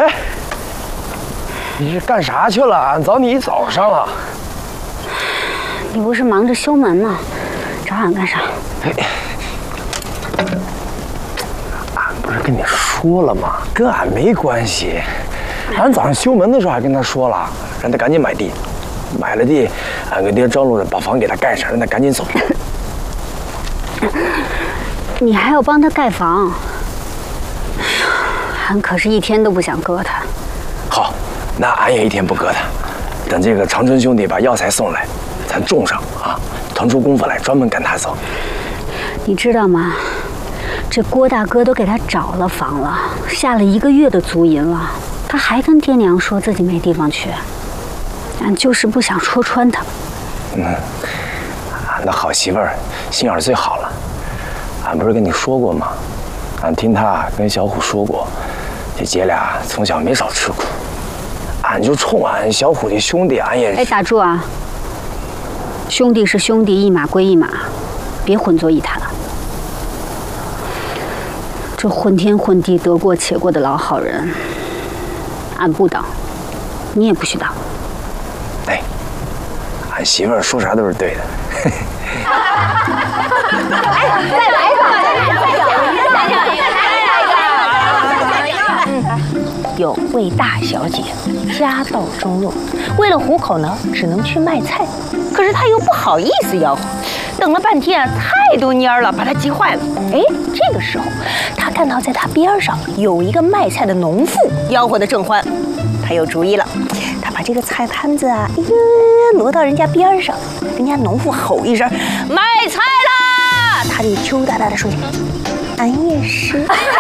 哎，你是干啥去了？俺找你一早上了。 你不是忙着修门吗？找俺干啥？ 哎，俺不是跟你说了吗？跟俺没关系。俺早上修门的时候还跟他说了，让他赶紧买地。买了地，俺跟爹张罗着把房给他盖上，让他赶紧走。 你还要帮他盖房？俺可是一天都不想搁他。 好，那俺也一天不搁他。等这个长春兄弟把药材送来，咱种上啊，腾出功夫来专门赶他走。 你知道吗？这郭大哥都给他找了房了，下了1个月的租银了，他还跟爹娘说自己没地方去。俺就是不想戳穿他。 俺的好媳妇儿心眼最好了。俺不是跟你说过吗？俺听他跟小虎说过，这姐俩从小没少吃苦。俺就冲俺小虎的兄弟，俺也…… 哎，打住啊！兄弟是兄弟，一码归一码，别混作一谈了。这混天混地、得过且过的老好人，俺不当，你也不许当。 哎，俺媳妇儿说啥都是对的。 哎，再来一个，再来一个。 有位大小姐家道中落，为了糊口呢，只能去卖菜。可是她又不好意思吆喝，等了半天，太多蔫儿了，把她急坏了。哎，这个时候，她看到在她边上有一个卖菜的农妇，吆喝的正欢，她有主意了。她把这个菜摊子啊，挪到人家边上，人家农妇吼一声：“卖菜啦！”她就羞答答的说：“俺也是。”